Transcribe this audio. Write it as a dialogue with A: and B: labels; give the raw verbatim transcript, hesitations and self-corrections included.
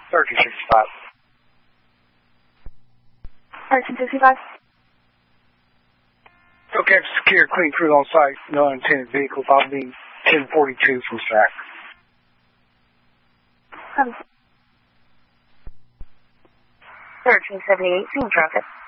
A: thirteen sixty-five.
B: thirteen sixty-five.
A: Okay, secure, clean crew on site, no unattended vehicles. I'll be ten forty-two from track.
B: Um, thirteen seventy-eight, same traffic.